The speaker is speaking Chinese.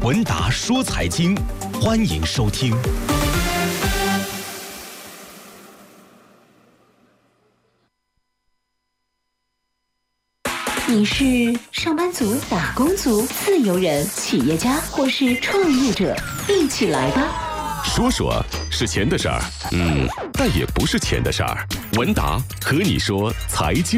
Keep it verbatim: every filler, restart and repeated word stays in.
文达说财经，欢迎收听。 你是上班族、打工族、自由人、企业家，或是创业者？一起来吧！ 说说是钱的事儿，嗯，但也不是钱的事儿。文达和你说财经。